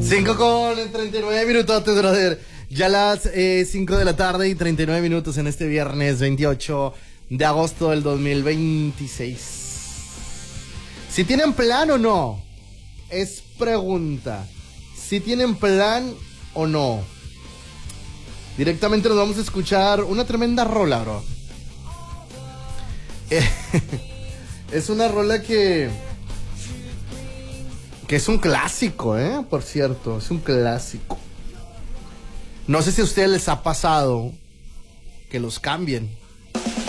5:39 brother. Ya las 5 de la tarde y 39 minutos en este viernes 28 de agosto del 2026. Si tienen plan o no, es pregunta. Si tienen plan o no. Directamente nos vamos a escuchar una tremenda rola, bro. Es una rola que es un clásico, por cierto, es un clásico. No sé si a ustedes les ha pasado que los cambien.